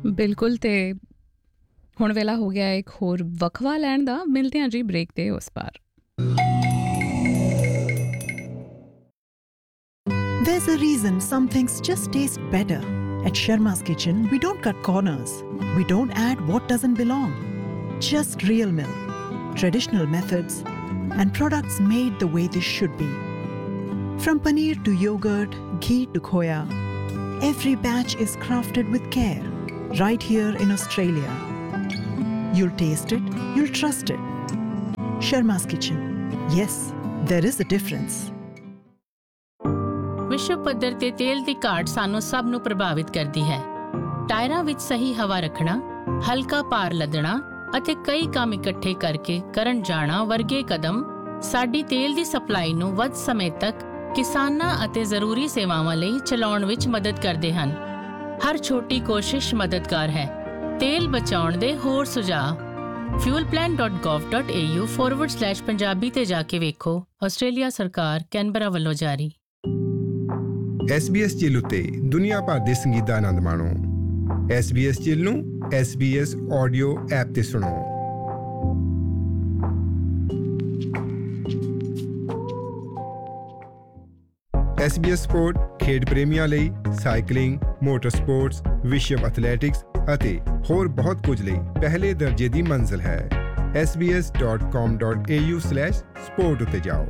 ਬਿਲਕੁਲ। ਤੇ ਹੁਣ ਵੇਲਾ ਹੋ ਗਿਆ ਇੱਕ ਹੋਰ ਵਕਫਾ ਲੈਣ ਦਾ। ਮਿਲਦੇ ਹਾਂ ਜੀ ਬ੍ਰੇਕ ਤੇ ਉਸ ਪਾਰ। There's a reason some things just taste better. At Sharma's Kitchen, we don't cut corners. We don't add what doesn't belong. Just real milk, traditional methods, and products made the way they should be. From paneer to yogurt, ghee to khoya, every batch is crafted with care, right here in Australia. You'll taste it, you'll trust it. Sharma's Kitchen. Yes, there is a difference. ਵਿਸ਼ਵ ਪੱਧਰ ਤੇ ਤੇਲ ਦੀ ਘਾਟ ਸਾਨੂੰ ਸਭ ਨੂੰ ਪ੍ਰਭਾਵਿਤ ਕਰਦੀ ਹੈ। ਟਾਇਰਾਂ ਵਿੱਚ ਸਹੀ ਹਵਾ ਰੱਖਣਾ, ਹਲਕਾ ਭਾਰ ਲੱਦਣਾ ਅਤੇ ਕਈ ਕੰਮ ਇਕੱਠੇ ਕਰਕੇ ਕਰਨ ਜਾਣਾ ਵਰਗੇ ਕਦਮ ਸਾਡੀ ਤੇਲ ਦੀ ਸਪਲਾਈ ਨੂੰ ਵੱਧ ਸਮੇਂ ਤੱਕ ਕਿਸਾਨਾਂ ਅਤੇ ਜ਼ਰੂਰੀ ਸੇਵਾਵਾਂ ਲਈ ਚਲਾਉਣ ਵਿੱਚ ਮਦਦ ਕਰਦੇ ਹਨ। ਹਰ ਛੋਟੀ ਕੋਸ਼ਿਸ਼ ਮਦਦਗਾਰ ਹੈ। ਤੇਲ ਬਚਾਉਣ ਦੇ ਹੋਰ ਸੁਝਾਅ fuelplan.gov.au/ਪੰਜਾਬੀ ਤੇ ਜਾ ਕੇ ਵੇਖੋ। ਆਸਟ੍ਰੇਲੀਆ ਸਰਕਾਰ ਕੈਨਬਰਾ ਵੱਲੋਂ ਜਾਰੀ। SBS ਚਿੱਲ ਉੱਤੇ ਦੁਨੀਆ ਭਰ ਦੇ ਸੰਗੀਤ ਦਾ ਆਨੰਦ ਮਾਣੋ। SBS ਚਿੱਲ ਨੂੰ SBS ਆਡੀਓ ਐਪ ਤੇ ਸੁਣੋ। SBS ਸਪੋਰਟ ਖੇਡ ਪ੍ਰੇਮੀਆਂ ਲਈ ਸਾਈਕਲਿੰਗ, ਮੋਟਰ ਸਪੋਰਟਸ, ਵਿਸ਼ਵ ਐਥਲੈਟਿਕਸ ਅਤੇ ਹੋਰ ਬਹੁਤ ਕੁਝ ਲਈ ਪਹਿਲੇ ਦਰਜੇ ਦੀ ਮੰਜ਼ਿਲ ਹੈ। sbs.com.au/sport ਉੱਤੇ ਜਾਓ।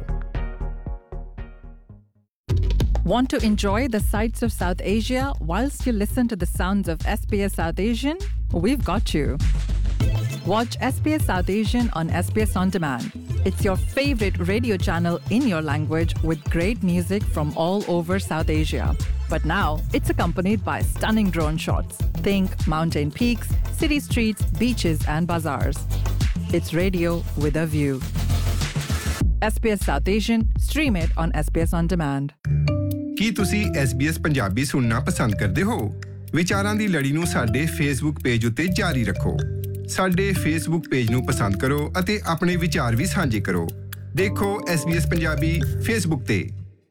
Want to enjoy the sights of South Asia whilst you listen to the sounds of SBS South Asian? We've got you. Watch SBS South Asian on SBS On Demand. It's your favorite radio channel in your language with great music from all over South Asia. But now it's accompanied by stunning drone shots. Think mountain peaks, city streets, beaches and bazaars. It's radio with a view. SBS South Asian, stream it on SBS On Demand. ਕੀ ਤੁਸੀਂ SBS Punjabi ਸੁਣਨਾ ਪਸੰਦ ਕਰਦੇ ਹੋ? ਵਿਚਾਰਾਂ ਦੀ ਲੜੀ ਨੂੰ ਸਾਡੇ Facebook page ਉੱਤੇ ਜਾਰੀ ਰੱਖੋ। ਸਾਡੇ ਫੇਸਬੁੱਕ ਪੇਜ ਨੂੰ ਪਸੰਦ ਕਰੋ ਅਤੇ ਆਪਣੇ ਵਿਚਾਰ ਵੀ ਸਾਂਝੇ ਕਰੋ। ਦੇਖੋ SBS ਪੰਜਾਬੀ ਫੇਸਬੁੱਕ ਤੇ।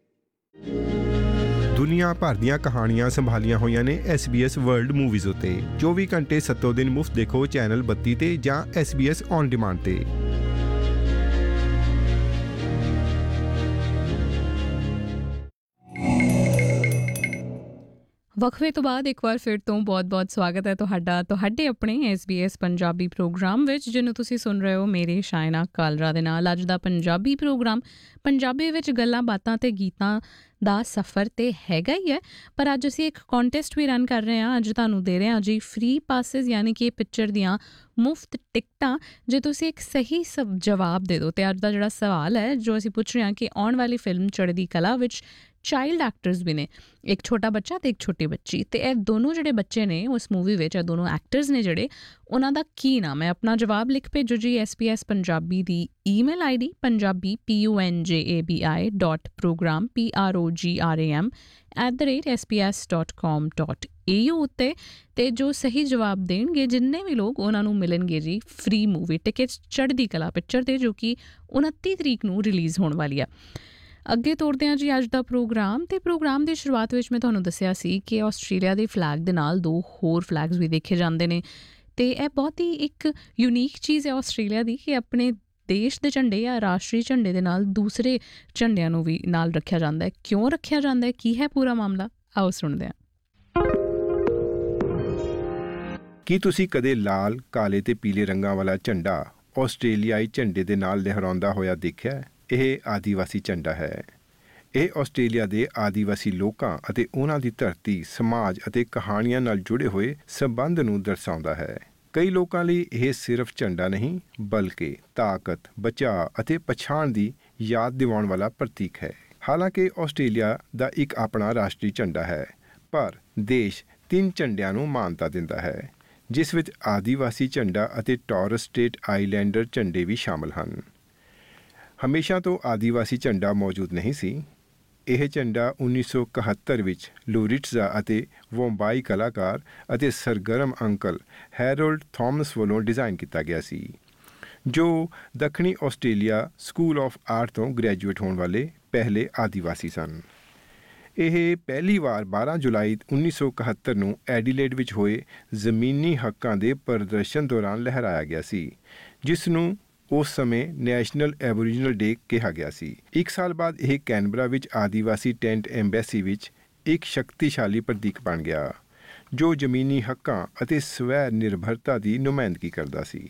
ਦੁਨੀਆ ਭਰ ਦੀਆਂ ਕਹਾਣੀਆਂ ਸੰਭਾਲੀਆਂ ਹੋਈਆਂ ਨੇ SBS ਵਰਲਡ ਮੂਵੀਜ਼ ਉੱਤੇ। 24 ਘੰਟੇ 7 ਦਿਨ ਮੁਫਤ ਦੇਖੋ ਚੈਨਲ 32 ਤੇ ਜਾਂ SBS ਔਨ ਡਿਮਾਂਡ ਤੇ। ਵਕਫੇ ਤੋਂ ਬਾਅਦ ਇੱਕ ਵਾਰ ਫਿਰ ਤੋਂ ਬਹੁਤ-ਬਹੁਤ ਸਵਾਗਤ ਹੈ ਤੁਹਾਡਾ ਤੁਹਾਡੇ ਆਪਣੇ SBS ਪੰਜਾਬੀ ਪ੍ਰੋਗਰਾਮ ਵਿੱਚ, ਜਿਹਨੂੰ ਤੁਸੀਂ ਸੁਣ ਰਹੇ ਹੋ ਮੇਰੇ ਸ਼ਾਇਨਾ ਕਾਲਰਾ ਦੇ ਨਾਲ। ਅੱਜ ਦਾ ਪੰਜਾਬੀ ਪ੍ਰੋਗਰਾਮ ਪੰਜਾਬੀ ਵਿੱਚ ਗੱਲਾਂ ਬਾਤਾਂ ਅਤੇ ਗੀਤਾਂ ਦਾ ਸਫ਼ਰ ਤੇ ਹੈਗਾ ਹੀ ਹੈ, ਪਰ ਅੱਜ ਅਸੀਂ ਇੱਕ ਕੰਟੈਸਟ ਵੀ ਰਨ ਕਰ ਰਹੇ ਹਾਂ। ਅੱਜ ਤੁਹਾਨੂੰ ਦੇ ਰਹੇ ਹਾਂ ਜੀ ਫ੍ਰੀ ਪਾਸਿਸ, ਯਾਨੀ ਕਿ ਪਿਕਚਰ ਦੀਆਂ ਮੁਫਤ ਟਿਕਟਾਂ, ਜੇ ਤੁਸੀਂ ਇੱਕ ਸਹੀ ਜਵਾਬ ਦੇ ਦਿਓ। ਅਤੇ ਅੱਜ ਦਾ ਜਿਹੜਾ ਸਵਾਲ ਹੈ ਜੋ ਅਸੀਂ ਪੁੱਛ ਰਹੇ ਹਾਂ ਕਿ ਆਉਣ ਵਾਲੀ ਫਿਲਮ ਚੜ੍ਹਦੀ ਕਲਾ ਵਿੱਚ ਚਾਈਲਡ ਐਕਟਰਸ ਵੀ ਨੇ, ਇੱਕ ਛੋਟਾ ਬੱਚਾ ਅਤੇ ਇੱਕ ਛੋਟੀ ਬੱਚੀ, ਅਤੇ ਇਹ ਦੋਨੋਂ ਜਿਹੜੇ ਬੱਚੇ ਨੇ ਉਸ ਮੂਵੀ ਵਿੱਚ, ਇਹ ਦੋਨੋਂ ਐਕਟਰਸ ਨੇ ਜਿਹੜੇ, ਉਹਨਾਂ ਦਾ ਕੀ ਨਾਮ ਹੈ? ਆਪਣਾ ਜਵਾਬ ਲਿਖ ਭੇਜੋ ਜੀ SBS ਪੰਜਾਬੀ ਦੀ email ID Punjabi punjabi.program program@sbs.com.au ਉੱਤੇ। ਅਤੇ ਜੋ ਸਹੀ ਜਵਾਬ ਦੇਣਗੇ ਜਿੰਨੇ ਵੀ ਲੋਕ, ਉਹਨਾਂ ਨੂੰ ਮਿਲਣਗੇ ਜੀ ਫ੍ਰੀ ਮੂਵੀ ਟਿਕਟਸ ਚੜ੍ਹਦੀ ਕਲਾ ਪਿਕਚਰ 'ਤੇ, ਜੋ ਕਿ 29 ਤਰੀਕ ਨੂੰ ਰਿਲੀਜ਼ ਹੋਣ ਵਾਲੀ ਆ। ਅੱਗੇ ਤੋਰਦੇ ਹਾਂ ਜੀ ਅੱਜ ਦਾ ਪ੍ਰੋਗਰਾਮ। ਅਤੇ ਪ੍ਰੋਗਰਾਮ ਦੀ ਸ਼ੁਰੂਆਤ ਵਿੱਚ ਮੈਂ ਤੁਹਾਨੂੰ ਦੱਸਿਆ ਸੀ ਕਿ ਆਸਟ੍ਰੇਲੀਆ ਦੇ ਫਲੈਗ ਦੇ ਨਾਲ 2 ਹੋਰ ਫਲੈਗਸ ਵੀ ਦੇਖੇ ਜਾਂਦੇ ਨੇ, ਅਤੇ ਇਹ ਬਹੁਤ ਹੀ ਇੱਕ ਯੂਨੀਕ ਚੀਜ਼ ਹੈ ਆਸਟ੍ਰੇਲੀਆ ਦੀ ਕਿ ਆਪਣੇ ਦੇਸ਼ ਦੇ ਝੰਡੇ ਜਾਂ ਰਾਸ਼ਟਰੀ ਝੰਡੇ ਦੇ ਨਾਲ ਦੂਸਰੇ ਝੰਡਿਆਂ ਨੂੰ ਵੀ ਨਾਲ ਰੱਖਿਆ ਜਾਂਦਾ ਹੈ। ਕਿਉਂ ਰੱਖਿਆ ਜਾਂਦਾ ਹੈ, ਕੀ ਹੈ ਪੂਰਾ ਮਾਮਲਾ, ਆਓ ਸੁਣਦੇ ਹਾਂ। ਕੀ ਤੁਸੀਂ ਕਦੇ ਲਾਲ, ਕਾਲੇ ਤੇ ਪੀਲੇ ਰੰਗਾਂ ਵਾਲਾ ਝੰਡਾ ਆਸਟ੍ਰੇਲੀਆਈ ਝੰਡੇ ਦੇ ਨਾਲ ਲਹਿਰਾਉਂਦਾ ਹੋਇਆ ਦੇਖਿਆ? ਇਹ ਆਦੀਵਾਸੀ ਝੰਡਾ ਹੈ। ਇਹ ਆਸਟ੍ਰੇਲੀਆ ਦੇ ਆਦੀਵਾਸੀ ਲੋਕਾਂ ਅਤੇ ਉਹਨਾਂ ਦੀ ਧਰਤੀ, ਸਮਾਜ ਅਤੇ ਕਹਾਣੀਆਂ ਨਾਲ ਜੁੜੇ ਹੋਏ ਸੰਬੰਧ ਨੂੰ ਦਰਸਾਉਂਦਾ ਹੈ। ਕਈ ਲੋਕਾਂ ਲਈ ਇਹ ਸਿਰਫ ਝੰਡਾ ਨਹੀਂ, ਬਲਕਿ ਤਾਕਤ, ਬਚਾਅ ਅਤੇ ਪਛਾਣ ਦੀ ਯਾਦ ਦਿਵਾਉਣ ਵਾਲਾ ਪ੍ਰਤੀਕ ਹੈ। ਹਾਲਾਂਕਿ ਆਸਟ੍ਰੇਲੀਆ ਦਾ ਇੱਕ ਆਪਣਾ ਰਾਸ਼ਟਰੀ ਝੰਡਾ ਹੈ, ਪਰ ਦੇਸ਼ 3 ਝੰਡਿਆਂ ਨੂੰ ਮਾਨਤਾ ਦਿੰਦਾ ਹੈ, ਜਿਸ ਵਿੱਚ ਆਦੀਵਾਸੀ ਝੰਡਾ ਅਤੇ ਟੋਰਸ ਸਟ੍ਰੇਟ ਆਈਲੈਂਡਰ ਝੰਡੇ ਵੀ ਸ਼ਾਮਲ ਹਨ। ਹਮੇਸ਼ਾ ਤੋਂ ਆਦੀਵਾਸੀ ਝੰਡਾ ਮੌਜੂਦ ਨਹੀਂ ਸੀ। ਇਹ ਝੰਡਾ 1971 ਵਿੱਚ ਲੋਰਿਟਜ਼ਾ ਅਤੇ ਵੋਂਬਾਈ ਕਲਾਕਾਰ ਅਤੇ ਸਰਗਰਮ ਅੰਕਲ ਹੈਰੋਲਡ ਥਾਮਸ ਵੱਲੋਂ ਡਿਜ਼ਾਈਨ ਕੀਤਾ ਗਿਆ ਸੀ, ਜੋ ਦੱਖਣੀ ਆਸਟ੍ਰੇਲੀਆ ਸਕੂਲ ਆਫ ਆਰਟ ਤੋਂ ਗ੍ਰੈਜੂਏਟ ਹੋਣ ਵਾਲੇ ਪਹਿਲੇ ਆਦੀਵਾਸੀ ਸਨ। ਇਹ ਪਹਿਲੀ ਵਾਰ 12 ਜੁਲਾਈ 1971 ਨੂੰ ਐਡੀਲੇਡ ਵਿੱਚ ਹੋਏ ਜ਼ਮੀਨੀ ਹੱਕਾਂ ਦੇ ਪ੍ਰਦਰਸ਼ਨ ਦੌਰਾਨ ਲਹਿਰਾਇਆ ਗਿਆ ਸੀ, ਜਿਸ ਨੂੰ ਉਸ ਸਮੇਂ ਨੈਸ਼ਨਲ ਐਬੋਰੀਜਨਲ ਡੇ ਕਿਹਾ ਗਿਆ ਸੀ। 1 ਸਾਲ ਬਾਅਦ ਇਹ ਕੈਨਬਰਾ ਵਿੱਚ ਆਦੀਵਾਸੀ ਟੈਂਟ ਐਮਬੈਸੀ ਵਿੱਚ ਇੱਕ ਸ਼ਕਤੀਸ਼ਾਲੀ ਪ੍ਰਤੀਕ ਬਣ ਗਿਆ, ਜੋ ਜ਼ਮੀਨੀ ਹੱਕਾਂ ਅਤੇ ਸਵੈ ਨਿਰਭਰਤਾ ਦੀ ਨੁਮਾਇੰਦਗੀ ਕਰਦਾ ਸੀ।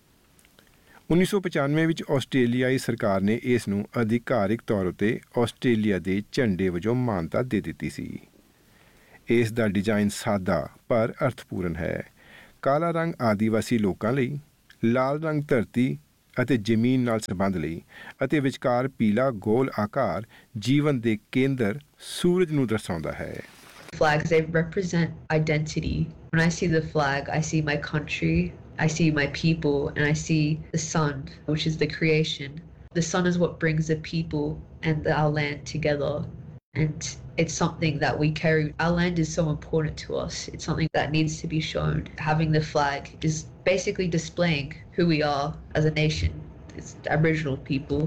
1995 ਵਿੱਚ ਆਸਟ੍ਰੇਲੀਆਈ ਸਰਕਾਰ ਨੇ ਇਸ ਨੂੰ ਅਧਿਕਾਰਿਕ ਤੌਰ ਉੱਤੇ ਆਸਟ੍ਰੇਲੀਆ ਦੇ ਝੰਡੇ ਵਜੋਂ ਮਾਨਤਾ ਦੇ ਦਿੱਤੀ ਸੀ। ਇਸ ਦਾ ਡਿਜ਼ਾਈਨ ਸਾਦਾ ਪਰ ਅਰਥਪੂਰਨ ਹੈ। ਕਾਲਾ ਰੰਗ ਆਦੀਵਾਸੀ ਲੋਕਾਂ ਲਈ, ਲਾਲ ਰੰਗ ਧਰਤੀ ਅਤੇ ਜ਼ਮੀਨ ਨਾਲ ਸੰਬੰਧ ਲਈ, ਅਤੇ ਵਿਚਕਾਰ ਪੀਲਾ ਗੋਲ ਆਕਾਰ ਜੀਵਨ ਦੇ ਕੇਂਦਰ ਸੂਰਜ ਨੂੰ ਦਰਸਾਉਂਦਾ ਹੈ। Flags, they represent identity. When I see the flag, I see my country, I see my people, and I see the sun, which is the creation. The sun is what brings the people and our land together. And it's something that we carry. Our land is so important to us. It's something that needs to be shown. Having the flag is basically displaying who we are as a nation. It's Aboriginal people.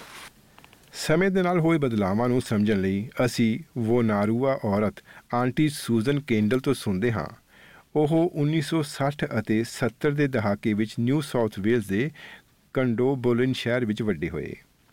ਸਮੇਂ ਦੇ ਨਾਲ ਹੋਏ ਬਦਲਾਵਾਂ ਨੂੰ ਸਮਝਣ ਲਈ ਅਸੀਂ ਵੋਨਾਰੂਆ ਔਰਤ ਆਂਟੀ ਸੂਜ਼ਨ ਕੇਂਡਲ ਤੋਂ ਸੁਣਦੇ ਹਾਂ। ਉਹ 1960 ਅਤੇ 70 ਦੇ ਦਹਾਕੇ ਵਿੱਚ ਨਿਊ ਸਾਊਥ ਵੇਲਜ਼ ਦੇ ਕੰਡੋਬੋਲਿਨ ਸ਼ਹਿਰ ਵਿੱਚ ਵੱਡੇ ਹੋਏ।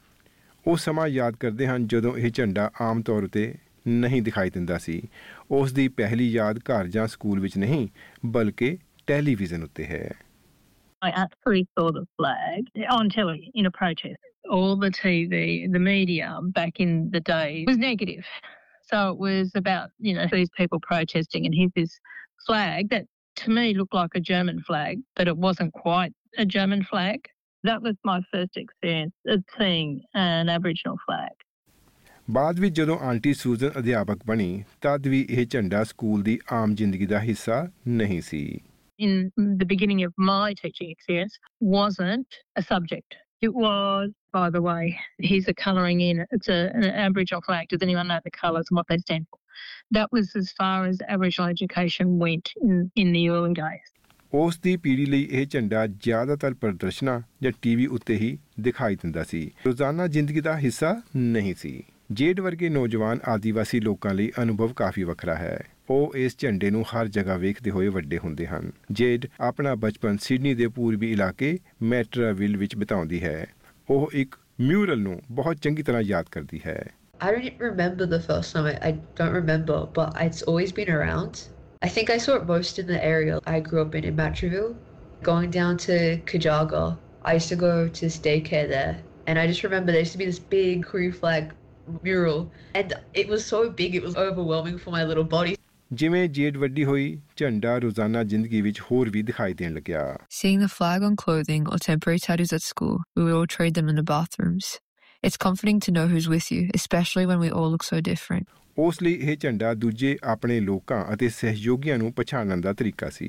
ਉਹ ਸਮਾਂ ਯਾਦ ਕਰਦੇ ਹਨ ਜਦੋਂ ਇਹ ਝੰਡਾ ਆਮ ਤੌਰ ਉੱਤੇ ਨਹੀਂ ਦਿਖਾਈ ਦਿੰਦਾ ਸੀ। ਉਸ ਦੀ ਪਹਿਲੀ ਯਾਦ ਘਰ ਜਾਂ ਸਕੂਲ ਵਿੱਚ ਨਹੀਂ, ਬਲਕਿ ਟੈਲੀਵਿਜ਼ਨ ਉੱਤੇ ਹੈ। I actually saw the flag on telly in a protest. All the TV, the media back in the day was negative. So it was about, these people protesting, and here's this flag that to me looked like a German flag, but it wasn't quite a German flag. That was my first experience of seeing an Aboriginal flag. ਬਾਅਦ ਵਿੱਚ ਜਦੋਂ aunty Susan ਅਧਿਆਪਕ ਬਣੀ, ਤਦ ਵੀ ਇਹ ਝੰਡਾ school ਦੀ ਆਮ ਜ਼ਿੰਦਗੀ ਦਾ ਹਿੱਸਾ ਨਹੀਂ ਸੀ। In the beginning of my teaching experience, wasn't a subject. It was, by the way, here's the colouring in. It's an Aboriginal flag. Does anyone know the colours and what they stand for? That was as far as Aboriginal education went in the early days. ਉਸ ਦੀ ਪੀੜ੍ਹੀ ਲਈ ਇਹ ਝੰਡਾ ਜ਼ਿਆਦਾਤਰ ਪ੍ਰਦਰਸ਼ਨਾਂ ਜਾਂ TV ਉੱਤੇ ਹੀ ਦਿਖਾਈ ਦਿੰਦਾ ਸੀ, ਰੋਜ਼ਾਨਾ ਜ਼ਿੰਦਗੀ ਦਾ ਹਿੱਸਾ ਨਹੀਂ ਸੀ। ਜੇਡ ਵਰਗੇ ਨੌਜਵਾਨ ਆਦੀਵਾਸੀ ਲੋਕਾਂ ਲਈ ਅਨੁਭਵ ਕਾਫੀ ਵੱਖਰਾ ਹੈ। ਉਹ ਇਸ ਝੰਡੇ ਨੂੰ ਹਰ ਜਗ੍ਹਾ ਵੇਖਦੇ ਹੋਏ ਵੱਡੇ ਹੁੰਦੇ ਹਨ। ਜੇਡ ਆਪਣਾ ਬਚਪਨ ਸਿਡਨੀ ਦੇ ਪੂਰਬੀ ਇਲਾਕੇ ਮੈਟਰਾਵਿਲ ਵਿੱਚ ਬਿਤਾਉਂਦੀ ਹੈ। ਉਹ ਇੱਕ ਮਿਊਰਲ ਨੂੰ ਬਹੁਤ ਚੰਗੀ ਤਰ੍ਹਾਂ ਯਾਦ ਕਰਦੀ ਹੈ। I don't remember the first time. I don't remember, but it's always been around. I think I saw it most in the area I grew up in Matraville. Going down to Kajaga, I used to go to daycare there, and I just remember there used to be this big Koori flag mural, and it was so big it was overwhelming for my little body. ਜਿਵੇਂ jade ਵੱਡੀ ਹੋਈ, ਝੰਡਾ ਰੋਜ਼ਾਨਾ ਜ਼ਿੰਦਗੀ ਵਿੱਚ ਹੋਰ ਵੀ ਦਿਖਾਈ ਦੇਣ ਲੱਗਿਆ। Seeing the flag on clothing or temporary tattoos at school, we would all trade them in the bathrooms. It's comforting to know who's with you, especially when we all look so different. ਉਸ ਲਈ ਇਹ ਝੰਡਾ ਦੂਜੇ ਆਪਣੇ ਲੋਕਾਂ ਅਤੇ ਸਹਿਯੋਗੀਆਂ ਨੂੰ ਪਛਾਣਨ ਦਾ ਤਰੀਕਾ ਸੀ।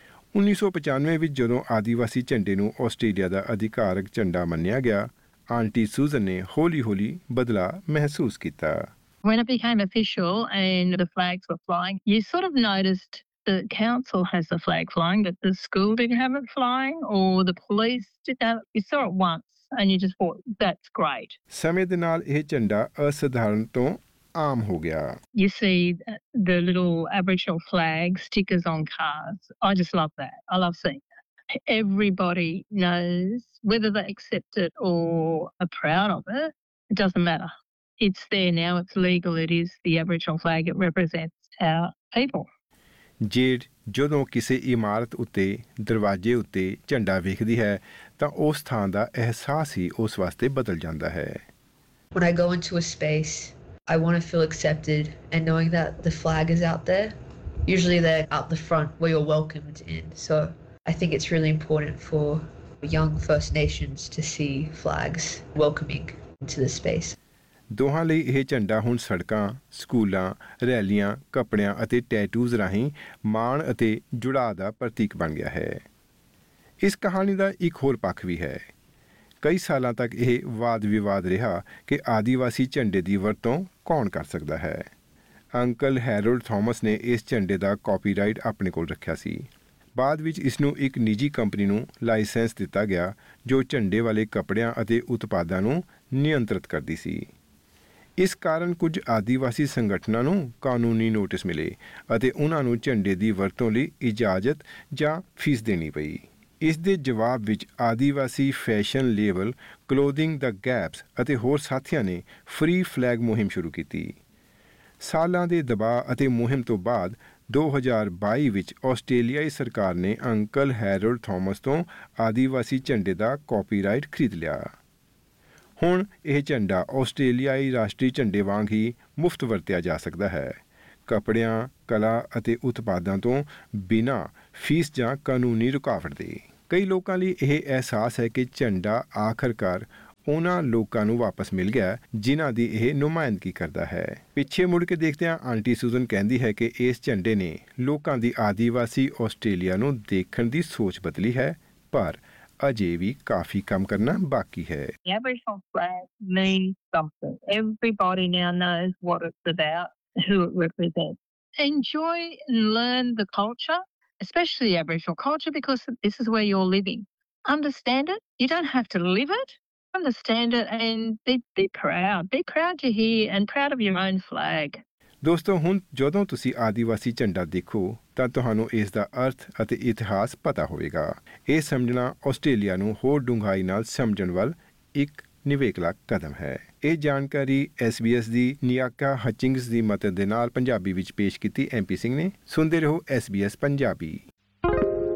1995 ਵਿੱਚ ਜਦੋਂ ਆਦੀਵਾਸੀ ਝੰਡੇ ਨੂੰ ਆਸਟ੍ਰੇਲੀਆ ਦਾ ਅਧਿਕਾਰਕ ਝੰਡਾ ਮੰਨਿਆ ਗਿਆ, ਆਂਟੀ ਸੂਜ਼ਨ ਨੇ ਹੌਲੀ-ਹੌਲੀ ਬਦਲਾ ਮਹਿਸੂਸ ਕੀਤਾ। When it became official and the flags were flying, you sort of noticed the council has the flag flying, but the school didn't have it flying, or the police didn't have it. You saw it once and you just thought, that's great. ਸਮੇਂ ਦੇ ਨਾਲ ਇਹ ਝੰਡਾ ਅਸਧਾਰਨ ਤੋਂ ਆਮ ਹੋ ਗਿਆ। You see the little Aboriginal flag stickers on cars. I just love that. I love seeing that. Everybody knows whether they accept it or are proud of it. It doesn't matter. It's there now. It's legal. It is the Aboriginal flag. It represents our people. Jade ਜਦੋਂ ਕਿਸੇ ਇਮਾਰਤ ਉੱਤੇ, ਦਰਵਾਜ਼ੇ ਉੱਤੇ ਝੰਡਾ ਵੇਖਦੀ ਹੈ ਤਾਂ ਉਸ ਥਾਂ ਦਾ ਅਹਿਸਾਸ ਹੀ ਉਸ ਵਾਸਤੇ ਬਦਲ ਜਾਂਦਾ ਹੈ। When I go into a space, I want to feel accepted, and knowing that the flag is out there, usually they're out the front where you're welcomed in. So I think it's really important for young First Nations to see flags welcoming into the space. ਦੋਹਾਂ ਲਈ ਇਹ ਝੰਡਾ ਹੁਣ ਸੜਕਾਂ, ਸਕੂਲਾਂ, ਰੈਲੀਆਂ, ਕੱਪੜਿਆਂ ਅਤੇ ਟੈਟੂਜ਼ ਰਾਹੀਂ ਮਾਣ ਅਤੇ ਜੁੜਾਅ ਦਾ ਪ੍ਰਤੀਕ ਬਣ ਗਿਆ ਹੈ। ਇਸ ਕਹਾਣੀ ਦਾ ਇੱਕ ਹੋਰ ਪੱਖ ਵੀ ਹੈ। ਕਈ ਸਾਲਾਂ ਤੱਕ ਇਹ ਵਾਦ-ਵਿਵਾਦ ਰਿਹਾ ਕਿ ਆਦੀਵਾਸੀ ਝੰਡੇ ਦੀ ਵਰਤੋਂ ਕੌਣ ਕਰ ਸਕਦਾ ਹੈ। ਅੰਕਲ ਹੈਰੋਲਡ ਥਾਮਸ ਨੇ ਇਸ ਝੰਡੇ ਦਾ ਕਾਪੀਰਾਈਟ ਆਪਣੇ ਕੋਲ ਰੱਖਿਆ ਸੀ। ਬਾਅਦ ਵਿੱਚ ਇਸ ਨੂੰ ਇੱਕ ਨਿੱਜੀ ਕੰਪਨੀ ਨੂੰ ਲਾਇਸੈਂਸ ਦਿੱਤਾ ਗਿਆ ਜੋ ਝੰਡੇ ਵਾਲੇ ਕੱਪੜਿਆਂ ਅਤੇ ਉਤਪਾਦਾਂ ਨੂੰ ਨਿਯੰਤਰਿਤ ਕਰਦੀ ਸੀ। ਇਸ ਕਾਰਨ ਕੁਝ ਆਦੀਵਾਸੀ ਸੰਗਠਨਾਂ ਨੂੰ ਕਾਨੂੰਨੀ ਨੋਟਿਸ ਮਿਲੇ ਅਤੇ ਉਹਨਾਂ ਨੂੰ ਝੰਡੇ ਦੀ ਵਰਤੋਂ ਲਈ ਇਜਾਜ਼ਤ ਜਾਂ ਫੀਸ ਦੇਣੀ ਪਈ। ਇਸ ਦੇ ਜਵਾਬ ਵਿੱਚ ਆਦੀਵਾਸੀ ਫੈਸ਼ਨ ਲੇਬਲ ਕਲੋਥਿੰਗ ਦਾ ਗੈਪਸ ਅਤੇ ਹੋਰ ਸਾਥੀਆਂ ਨੇ ਫ੍ਰੀ ਫਲੈਗ ਮੁਹਿੰਮ ਸ਼ੁਰੂ ਕੀਤੀ। ਸਾਲਾਂ ਦੇ ਦਬਾਅ ਅਤੇ ਮੁਹਿੰਮ ਤੋਂ ਬਾਅਦ 2022 ਵਿੱਚ ਆਸਟ੍ਰੇਲੀਆਈ ਸਰਕਾਰ ਨੇ ਅੰਕਲ ਹੈਰੋਲਡ ਥਾਮਸ ਤੋਂ ਆਦੀਵਾਸੀ ਝੰਡੇ ਦਾ ਕਾਪੀਰਾਈਟ ਖਰੀਦ ਲਿਆ। ਹੁਣ ਇਹ ਝੰਡਾ ਆਸਟ੍ਰੇਲੀਆਈ ਰਾਸ਼ਟਰੀ ਝੰਡੇ ਵਾਂਗ ਹੀ ਮੁਫਤ ਵਰਤਿਆ ਜਾ ਸਕਦਾ ਹੈ, ਕੱਪੜਿਆਂ, ਕਲਾ ਅਤੇ ਉਤਪਾਦਾਂ ਤੋਂ ਬਿਨਾਂ ਫੀਸ ਜਾਂ ਕਾਨੂੰਨੀ ਰੁਕਾਵਟ ਦੇ। ਕਈ ਲੋਕਾਂ ਲਈ ਇਹ ਅਹਿਸਾਸ ਹੈ ਕਿ ਝੰਡਾ ਆਖਰਕਾਰ ਉਹਨਾਂ ਲੋਕਾਂ ਨੂੰ ਵਾਪਸ ਮਿਲ ਗਿਆ ਜਿਨ੍ਹਾਂ ਦੀ ਇਹ ਨੁਮਾਇੰਦਗੀ ਕਰਦਾ ਹੈ। ਪਿੱਛੇ ਮੁੜ ਕੇ ਦੇਖਦਿਆਂ ਆਂਟੀ ਸੂਜ਼ਨ ਕਹਿੰਦੀ ਹੈ ਕਿ ਇਸ ਝੰਡੇ ਨੇ ਲੋਕਾਂ ਦੀ ਆਦੀਵਾਸੀ ਆਸਟ੍ਰੇਲੀਆ ਨੂੰ ਦੇਖਣ ਦੀ ਸੋਚ ਬਦਲੀ ਹੈ, ਪਰ ਅਜੇ ਵੀ ਕਾਫੀ ਕੰਮ ਕਰਨਾ ਬਾਕੀ ਹੈ। The Aboriginal flag means something. Everybody now knows what it's about, who it represents. Enjoy and learn the culture, especially the Aboriginal culture, because this is where you're living. Understand it. You don't have to live it. Understand it and be proud. Be proud you're here and proud of your own flag. ਦੋਸਤੋ, ਹੁਣ ਜਦੋਂ ਤੁਸੀਂ ਆਦੀਵਾਸੀ ਝੰਡਾ ਦੇਖੋ ਤਾਂ ਤੁਹਾਨੂੰ ਇਸ ਦਾ ਅਰਥ ਅਤੇ ਇਤਿਹਾਸ ਪਤਾ ਹੋਵੇਗਾ। ਇਹ ਸਮਝਣਾ ਆਸਟ੍ਰੇਲੀਆ ਨੂੰ ਹੋਰ ਡੂੰਘਾਈ ਨਾਲ ਸਮਝਣ ਵੱਲ ਇੱਕ ਨਿਵੇਕਲਾ ਕਦਮ ਹੈ। ਇਹ ਜਾਣਕਾਰੀ SBS ਦੀ ਨਿਆਕਾ ਹਚਿੰਗਸ ਦੀ ਮਦਦ ਦੇ ਨਾਲ ਪੰਜਾਬੀ ਵਿੱਚ ਪੇਸ਼ ਕੀਤੀ MP ਸਿੰਘ ਨੇ। ਸੁਣਦੇ ਰਹੋ SBS ਪੰਜਾਬੀ।